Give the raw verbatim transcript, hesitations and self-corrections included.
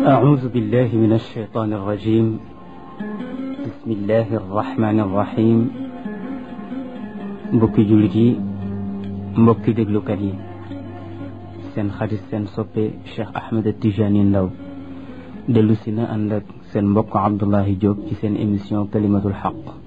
أعوذ بالله من الشيطان الرجيم بسم الله الرحمن الرحيم mbokki jullit yi mbokki déglukat yi seen xarit seen soppe Cheikh Ahmed Tijani Ndaw dellu si na ànd ak seen mbokk Abdullahi Diop ci seen émission kalimatul xaq